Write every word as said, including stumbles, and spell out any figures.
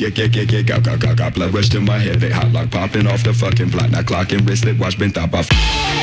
get, get, get, get, got, got, got, got blood rush to my head. They hot lock popping off the fucking block. Now clocking wristlet, watch been top off.